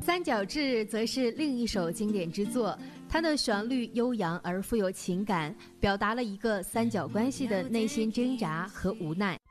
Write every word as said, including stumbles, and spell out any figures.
三角志则是另一首经典之作，它的旋律悠扬而富有情感，表达了一个三角关系的内心挣扎和无奈。